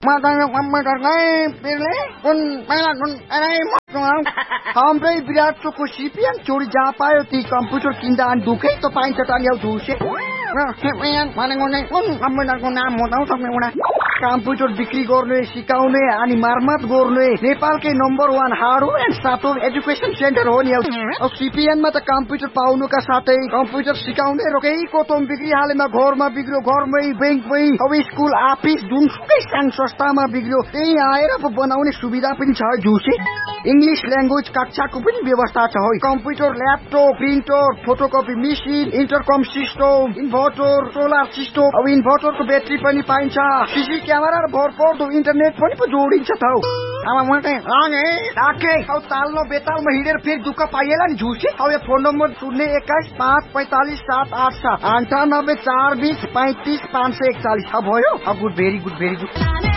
matanya komputer kayak pilih pun malah pun हाम्रै विराट choco CPN चोरी जहाँ पायो ती कम्प्युटर किन्दा अनि दुखै त पाइन्छ त अनि धुसे भनेको नै कुन कम्प्युटरको नाम बताउ सक्ने एउटा कम्प्युटर बिक्री गर्ने सिकाउने अनि मर्मत गर्ने नेपालकै number 1 hardware and software education centre हो नि अब सिपिएनमा त कम्प्युटर पाउनुका साथै कम्प्युटर सिकाउने र केही कोतम बिक्री हालेमा घरमा बिग्रियो घरमै बैंकमै अब स्कुल अफिस जुनसुकै साङ संस्थामा बिग्रियो त्यही आएर बनाउने सुविधा पनि छ जुसे इंग्लिश ल्याङ्ग्वेज कक्षाको पनि व्यवस्था छ है computer laptop printer photocopy machine इन्टरकम system inverter solar system अब इन्भर्टरको ब्याट्री पनि पाइन्छ सीसी क्यामेरा र भरपर्दो इन्टरनेट पनि जोडिन्छ त अब म चाहिँ लगे राखे अब ताल्नो बेतालमा हिँडेर फेरि दुःख पाइएला नि झुसे अब यो फोन नम्बर 021545787 98 420 35 541 भयो अब गुड भेरी गुड